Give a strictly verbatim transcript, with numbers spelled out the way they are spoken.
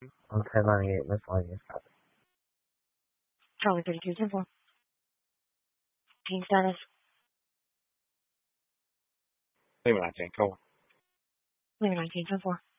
Okay, let me let's let me stop. Charlie thirty-two, ten four. Team status. Lima nineteen, come on. Lima nineteen, ten four.